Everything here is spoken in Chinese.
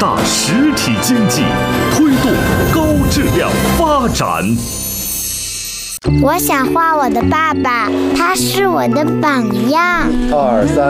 大实体经济，推动高质量发展。 我想画我的爸爸，他是我的榜样。 2、3。